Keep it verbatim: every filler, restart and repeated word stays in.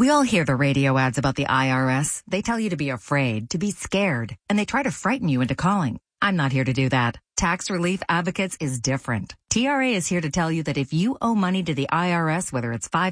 We all hear the radio ads about the I R S. They tell you to be afraid, to be scared, and they try to frighten you into calling. I'm not here to do that. Tax Relief Advocates is different. T R A is here to tell you that if you owe money to the I R S, whether it's five